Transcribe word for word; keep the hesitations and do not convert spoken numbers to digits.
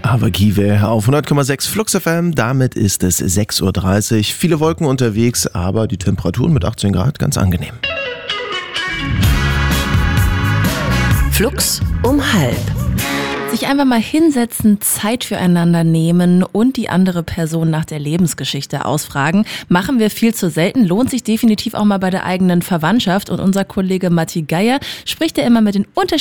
Aber Give auf hundert Komma sechs Flux F M, damit ist es sechs Uhr dreißig. Viele Wolken unterwegs, aber die Temperaturen mit achtzehn Grad ganz angenehm. Flux um halb. Sich einfach mal hinsetzen, Zeit füreinander nehmen und die andere Person nach der Lebensgeschichte ausfragen. Machen wir viel zu selten, lohnt sich definitiv auch mal bei der eigenen Verwandtschaft. Und unser Kollege Matti Geier spricht ja immer mit den unterschiedlichen